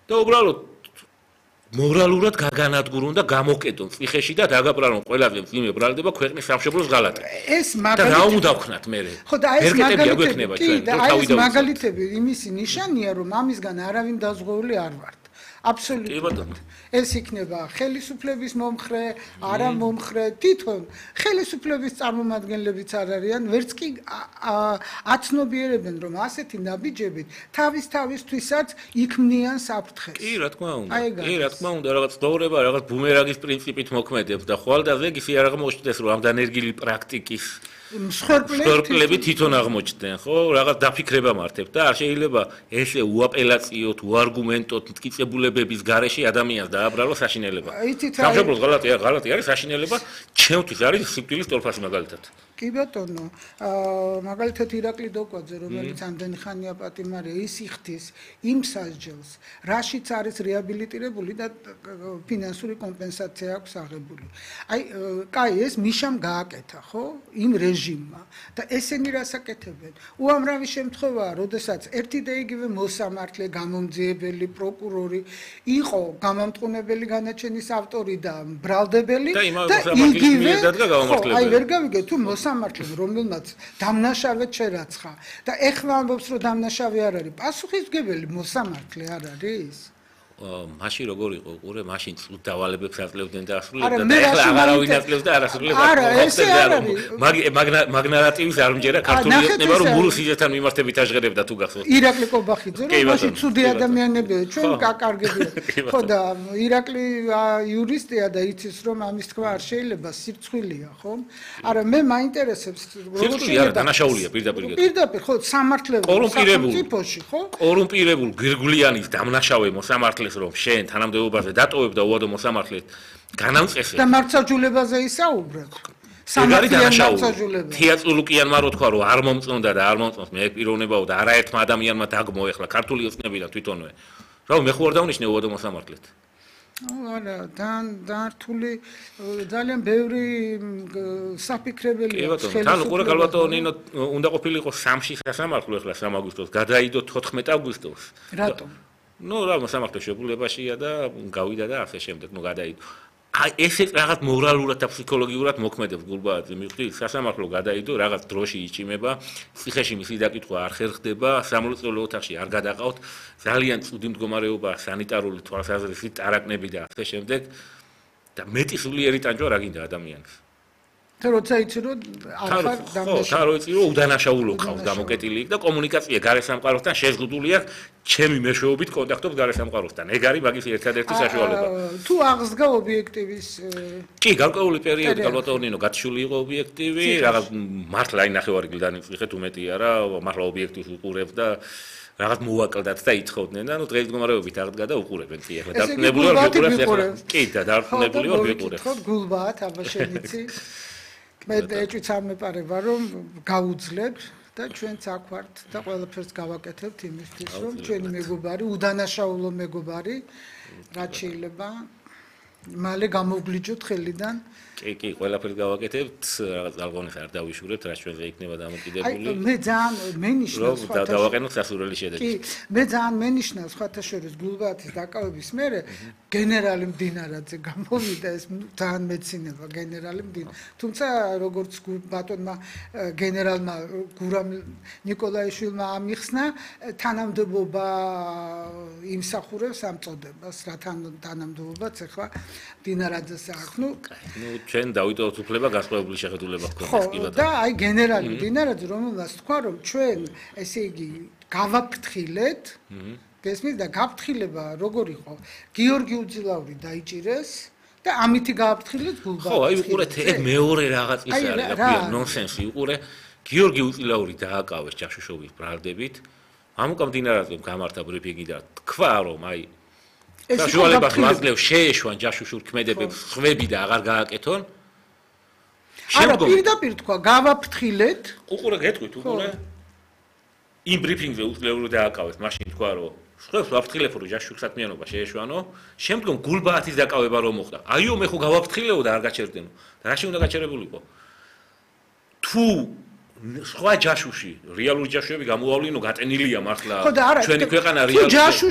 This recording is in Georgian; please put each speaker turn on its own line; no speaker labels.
და უბრალოდ მორალურად გაგანადგურონ და გამოკეტონ წიხეში და დაგაბრალონ ყველაზე მძიმე ბრალდება ქვეყნის სამშობლოს ღალატი.
ეს
მაგალითი და რა უნდა ვქნათ მე?
ხო და ეს მაგალითები
ჩვენ
ეს მაგალითები იმისი ნიშანია რომ ამისგან არავინ დაზღვეული არ ვართ. აბსოლუტურად. ეს იქნება ხელისუფლების მომხრე, არა მომხრე, თვითონ ხელისუფლების წარმომადგენლებიც არ არიან, ვერც კი აცნობიერებენ რომ ასეთი ნაბიჯებით თავისთვისაც იქმნიან საფრთხეს.
კი, რა თქმა უნდა. კი, რა თქმა უნდა, რაღაც ცხოვრება, რაღაც ბუმერანგის პრინციპით მოქმედებს და ხვალდაზე იგი არ აღმოჩნდეს რომ ამ დანერგილი პრაქტიკის მსხვერპლები თვითონ აღმოჩნდნენ, ხო? რაღაც დაფიქრება მართებ და არ შეიძლება ესე უაპელაციოთ, უარგუმენტოთ მტკიცებულებების გარეშე ადამიანს დააბრალოს საშინელება. სამშობლოს ღალატი არის საშინელება, ჩემთვის არის სიკვდილის ტოლფასი მაგალითად.
კი ბატონო, მაგალითად ირაკლი დოკვაძე, რომელიც ამდენი ხანია პატიმარია, ის იხდის იმ სასჯელს, რაშიც არის რეაბილიტირებული და ფინანსური კომპენსაცია აქვს აღებული. აი, კაი, ეს მიშამ გააკეთა, ხო? იმ რეჟიმმა და ესენი რასაკეთებენ? უამრავი შემთხვევაა, როდესაც ერთი და იგივე მოსამართლე, გამომძიებელი, პროკურორი იყო გამამტყუნებელი განაჩენის ავტორი და ბრალდებელი და იგივე აი ვერ გავიგე თუ მოსამართლე რომელმაც დამნაშავედ შერაცხა და ეხლა ამბობს რომ დამნაშავე არ არის პასუხისმგებელი მოსამართლე არ არის
მაშინ როგორ იყო ყურე მაშინ წუთ დავალებებს აძლევდნენ და ასრულებდნენ და ეხლა აღარავინ აძლევს და არ ასრულებს
არა ესე არ არის
მაგნარატივის არ მჯერა ქართული ეთნება რომ მურუ სიძესთან მიმართებით აჟღერებდა თუ გახსოვთ
ირაკლი კობახიძე რომ მაშინ ცუდი ადამიანებია ჩვენ კაკარგებია ხო და ირაკლი იურისტია და იცის რომ ამის თქვა არ შეიძლება სირცხვილია ხო არა მე მაინტერესებს
როგორ შეიძლება დანაშაულია
პირდაპირ ხო სამართლებრივ ტიპოში ხო
კორუმპირებულ გირგვლიანის დამნაშავე მოსამართლე რომ შენ თანამდებობაზე დატოვებ და უადო მოსამართლეთ განამწესებ
და მარცხაჯულებაზე ისაუბრებ
სამართლიან თეატრულუკიანმა რო თქვა რომ არ მომწონდა და არ მომწონს მე პიროვნებაო და არაერთმა ადამიანმა დაგმო ეხლა ქართული ოცნებიდან თვითონვე რა მე ხო არ დავნიშნე უადო მოსამართლეთ
არა დართული ძალიან ბევრი საფიქრებელია
თან უყურე გალბატონინო უნდა ყოფილიყო სამში სასამართლო ეხლა 3 აგვისტოს გადაიდო 14 აგვისტოს
რატომ
ნუ რა მოსამართლე შეფულებაშია და გავიდა და ასე შემდეგ ნუ გადაიდო აი ესე რაღაც მორალურად და ფსიქოლოგიურად მოქმედებს გულბააძე მივხვდი სასამართლო გადაიდო რაღაც დროში იჭიმება ციხეში მისი დაკითხვა არ ხერხდება სამლოცველო ოთახში არ გადაყავთ ძალიან ცუდი მდგომარეობა სანიტარული თვალსაზრისით ტარაკნები და ასე შემდეგ და მეტი სულიერი ტანჯვა რა გინდა ადამიანს
და როცა იცი რომ ახლა
ხო იცი რომ უდანაშაულო ყავს გამოკეტილი და კომუნიკაცია გარესამყაროსთან შეზღუდულია ჩემი მეშვეობით კონტაქტობს გარესამყაროსთან ეგ არის მაგის ერთადერთი საშუალება
თუ აღსდგა ობიექტივის
კი გარკვეული პერიოდი გალბატონინო გათშული იყო ობიექტივი რაღაც მართლა აი ნახევარი გლდანი წიხეთ უმეტია რა მართლა ობიექტივს უყურებ და რაღაც მოვაკლდათ და იცხოვდნენ და ნუ დღეს მდგომარეობით აღდგა და უყურებენ კი ახლა დარწმუნებული ვარ ვიყურებ კი და დარწმუნებული ვარ ვიყურებ
ხო გულბაათ აბა შემიცი მე ეჭვიც არ მეპარება რომ გაუძლებ და ჩვენც აქ ვართ და ყველაფერს გავაკეთებთ იმისთვის რომ ჩვენი მეგობარი უდანაშაულო მეგობარი რაც შეიძლება მალე გამოვგლიჯოთ ხელიდან
კი ყველაფერს გავაკეთებთ რაღაც ალბომს არ დავიშურებთ რაც ჩვენზე იქნება დამოკიდებული
აი მე ძალიან მენიშნავს
რომ დავაყენოთ სასურველი შედეგი
კი მე ძალიან მენიშნავს სხვათა შორის გულბაათის დაკავების მერე გენერალი მდინარაძე გამოვიდა ეს ძალიან მეცინება გენერალი მდინარაძე თუმცა როგორც ბატონმა გენერალმა გურამ ნიკოლაიშვილმა ამიხსნა თანამდებობა იმსახურებს ამ წოდებას რა თანამდებობაც ახლა მდინარაძეს აქვს ნუ
ჩვენ დავიტოვოთ უფლება გასწავლებული შეხედულება გქონდეს
კი ბატონო და აი გენერალი მდინარაძე რომელმაც თქვა რომ ჩვენ ესე იგი გავაფრთხილეთ გესმის და გაფრთხილება როგორ იყო გიორგი უძილაური დაიჭირეს და ამითი გააფრთხილეთ გულბაათს
ხო აი უყურეთ ეგ მეორე რაღაც ის არის რა ნონსენსი უყურე გიორგი უძილაური დააკავეს ჯაშუშობის ბრალდებით მამუკა მდინარაძემ გამართა ბრიფინგი და თქვა რომ აი საშუალებას მაძლევს შეეშვან ჯაშუშურ ქმედებებს ხვები და აღარ გააკეთონ
არა პირდაპირ თქვა გავაფრთხილეთ
უყურე გეტყვით უყურე იმ ბრიფინგზე უძლეური დააკავეს მაშინ თქვა რომ სხვებს ვაფრთხილებ რომ ჯაშუშურ საქმიანობა შეეშვანო შემდგომ გულბაათის დაკავება რომ მოხდა აიო მე ხო გავაფრთხილეო და არ გაჩერდენო და რაში უნდა გაჩერებულიყო თუ სხვა ჯაშუში რეალური ჯაშუები გამოავლინო გატენილია მართლა ჩვენი ქვეყანა რეალური